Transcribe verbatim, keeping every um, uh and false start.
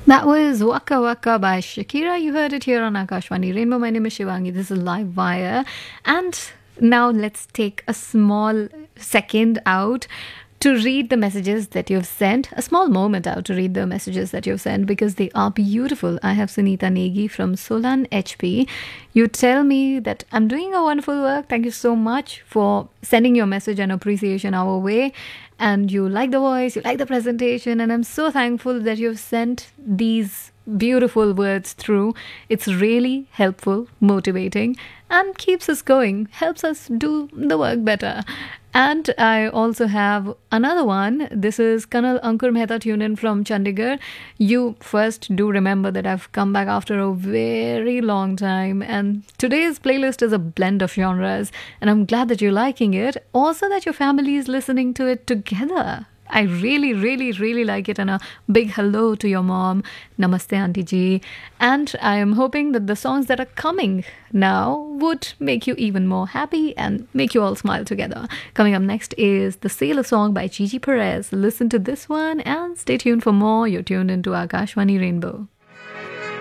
That was Waka Waka by Shakira. You heard it here on Akashvani Rainbow. My name is Shivangi. This is Live Wire. And now let's take a small second out to read the messages that you've sent. A small moment out to read the messages that you've sent because they are beautiful. I have Sunita Negi from Solan H P. You tell me that I'm doing a wonderful work. Thank you so much for sending your message and appreciation our way. And you like the voice, you like the presentation, and I'm so thankful that you've sent these beautiful words through. It's really helpful, motivating, and keeps us going, helps us do the work better. And I also have another one. This is Kanal Ankur Mehta tuned in from Chandigarh. You first do remember that I've come back after a very long time, and today's playlist is a blend of genres, and I'm glad that you're liking it. Also that your family is listening to it together. I really, really, really like it. And a big hello to your mom. Namaste, Auntie Ji. And I am hoping that the songs that are coming now would make you even more happy and make you all smile together. Coming up next is the Sailor song by Gigi Perez. Listen to this one and stay tuned for more. You're tuned into Akashvani Rainbow.